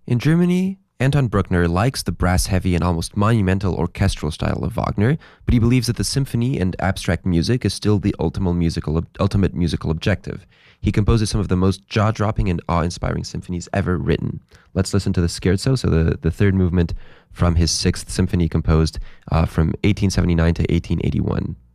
In Germany, Anton Bruckner likes the brass-heavy and almost monumental orchestral style of Wagner, but he believes that the symphony and abstract music is still the ultimate musical objective. He composes some of the most jaw-dropping and awe-inspiring symphonies ever written. Let's listen to the Scherzo, so the third movement from his Sixth Symphony, composed from 1879 to 1881.